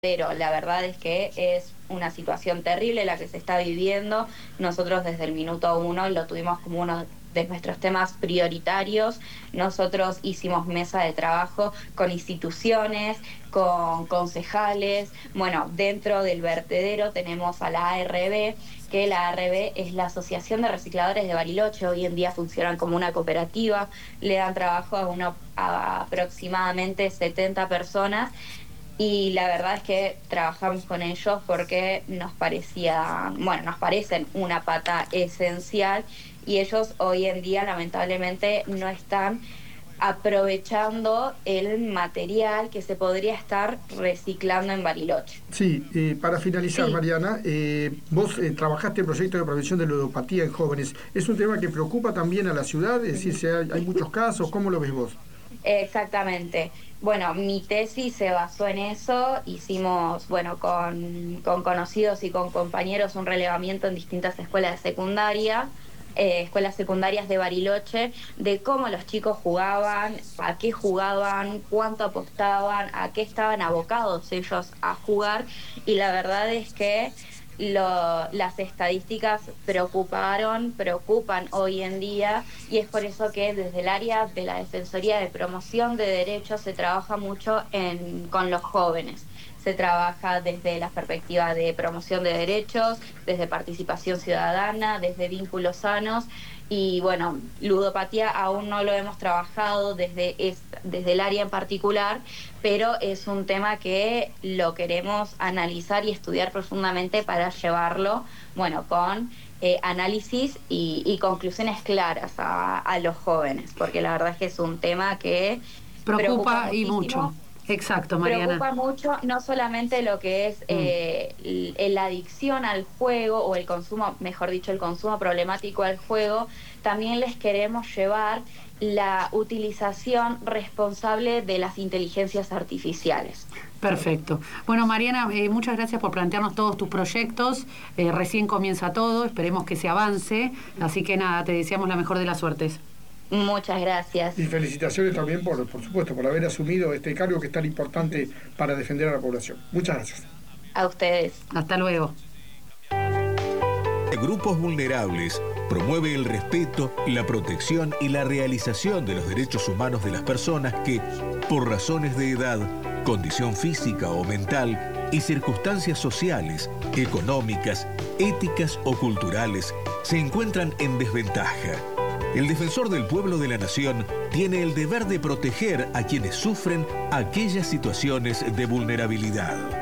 Pero la verdad es que es una situación terrible la que se está viviendo. Nosotros desde el minuto uno lo tuvimos como uno de nuestros temas prioritarios. Nosotros hicimos mesa de trabajo con instituciones, con concejales. Bueno, dentro del vertedero tenemos a la ARB, que la ARB es la Asociación de Recicladores de Bariloche. Hoy en día funcionan como una cooperativa, le dan trabajo a aproximadamente 70 personas. Y la verdad es que trabajamos con ellos porque nos parecen una pata esencial, y ellos hoy en día lamentablemente no están aprovechando el material que se podría estar reciclando en Bariloche. Sí, para finalizar, Sí, Mariana, vos trabajaste en proyectos de prevención de ludopatía en jóvenes. ¿Es un tema que preocupa también a la ciudad? Es decir, si hay muchos casos, ¿cómo lo ves vos? exactamente. Bueno, mi tesis se basó en eso. Hicimos, bueno, con conocidos y con compañeros un relevamiento en distintas escuelas de secundaria, escuelas secundarias de Bariloche, de cómo los chicos jugaban, a qué jugaban, cuánto apostaban, a qué estaban abocados ellos a jugar. Y la verdad es que las estadísticas preocupan hoy en día, y es por eso que desde el área de la Defensoría de Promoción de Derechos se trabaja mucho con los jóvenes. Se trabaja desde la perspectiva de promoción de derechos, desde participación ciudadana, desde vínculos sanos. Y bueno, ludopatía aún no lo hemos trabajado desde el área en particular, pero es un tema que lo queremos analizar y estudiar profundamente para llevarlo, bueno, con análisis y conclusiones claras a los jóvenes, porque la verdad es que es un tema que preocupa Preocupa y mucho. muchísimo. Exacto, Mariana. Preocupa mucho no solamente lo que es Mm. la adicción al juego, o el consumo, mejor dicho, el consumo problemático al juego. También les queremos llevar la utilización responsable de las inteligencias artificiales. Perfecto. Bueno, Mariana, muchas gracias por plantearnos todos tus proyectos. Recién comienza todo, esperemos que se avance. Así que nada, te deseamos la mejor de las suertes. Muchas gracias. Y felicitaciones también, por supuesto, por haber asumido este cargo que es tan importante para defender a la población. Muchas gracias. A ustedes. Hasta luego. Grupos Vulnerables promueve el respeto, la protección y la realización de los derechos humanos de las personas que, por razones de edad, condición física o mental y circunstancias sociales, económicas, éticas o culturales, se encuentran en desventaja. El defensor del pueblo de la nación tiene el deber de proteger a quienes sufren aquellas situaciones de vulnerabilidad.